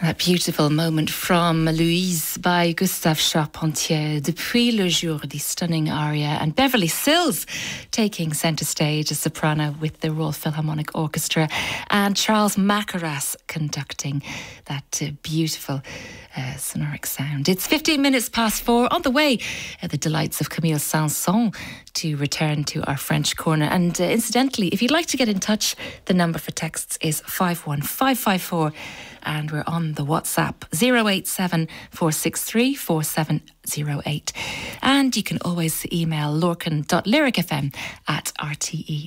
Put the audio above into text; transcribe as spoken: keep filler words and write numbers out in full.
That beautiful moment from Louise by Gustave Charpentier, Depuis le jour, the stunning aria, and Beverly Sills taking centre stage as soprano with the Royal Philharmonic Orchestra, and Charles Mackerras conducting that uh, beautiful uh, sonoric sound. It's fifteen minutes past four. On the way, uh, the delights of Camille Sanson to return to our French corner. And uh, incidentally, if you'd like to get in touch, the number for texts is five one five five four. And we're on the WhatsApp zero eight seven four six three four seven zero eight. And you can always email lorcan dot lyricfm at r t e